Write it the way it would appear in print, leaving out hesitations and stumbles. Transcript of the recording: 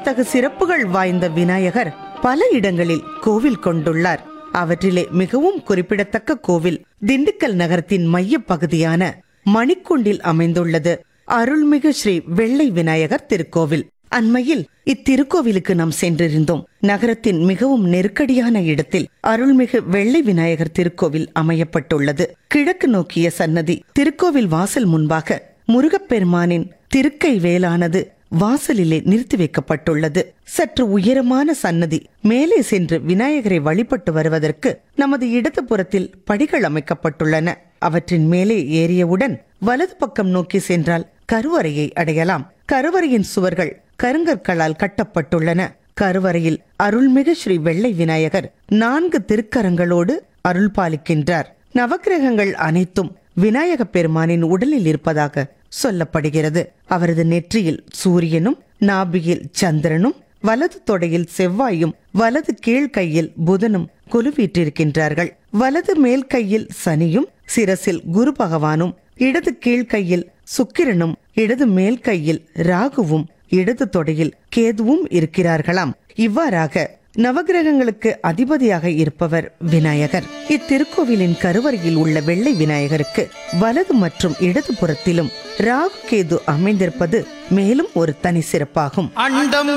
வியக்கத்தகு சிறப்புகள் வாய்ந்த விநாயகர் பல இடங்களில் கோவில் கொண்டுள்ளார். அவற்றிலே மிகவும் குறிப்பிடத்தக்க கோவில் திண்டுக்கல் நகரத்தின் மைய பகுதியான மணிக்கூண்டில் அமைந்துள்ளது அருள்மிகு ஸ்ரீ வெள்ளை விநாயகர் திருக்கோவில். அண்மையில் இத்திருக்கோவிலுக்கு நாம் சென்றிருந்தோம். நகரத்தின் மிகவும் நெருக்கடியான இடத்தில் அருள்மிகு வெள்ளை விநாயகர் திருக்கோவில் அமையப்பட்டுள்ளது. கிழக்கு நோக்கிய சன்னதி. திருக்கோவில் வாசல் முன்பாக முருகப்பெருமானின் திருக்கை வேலானது வாசலிலே நிறுத்தி வைக்கப்பட்டுள்ளது. சற்று உயரமான சன்னதி. மேலே சென்று விநாயகரை வழிபட்டு வருவதற்கு நமது இடது புறத்தில் படிகள் அமைக்கப்பட்டுள்ளன. அவற்றின் மேலே ஏறியவுடன் வலது பக்கம் நோக்கி சென்றால் கருவறையை அடையலாம். கருவறையின் சுவர்கள் கருங்கற்களால் கட்டப்பட்டுள்ளன. கருவறையில் அருள்மிகு ஸ்ரீ வெள்ளை விநாயகர் 4 திருக்கரங்களோடு அருள் பாலிக்கின்றார். நவக்கிரகங்கள் அனைத்தும் விநாயக பெருமானின் உடலில் இருப்பதாக சொல்லப்படுகிறது. அவரது நெற்றியில் சூரியனும், நாபியில் சந்திரனும், வலது தொடையில் செவ்வாயும், வலது கீழ் கையில் புதனும் கொலுவீற்றிருக்கின்றார்கள். வலது மேல் கையில் சனியும், சிரசில் குரு பகவானும், இடது கீழ் கையில் சுக்கிரனும், இடது மேல் கையில் ராகுவும், இடது தொடையில் கேதுவும் இருக்கிறார்களாம். இவ்வாறாக நவகிரகங்களுக்கு அதிபதியாக இருப்பவர் விநாயகர். இத்திருக்கோவிலின் கருவறையில் உள்ள வெள்ளை விநாயகருக்கு வலது மற்றும் இடது புறத்திலும் ராகு கேது அமைந்திருப்பது மேலும் ஒரு தனி சிறப்பாகும். அண்டம்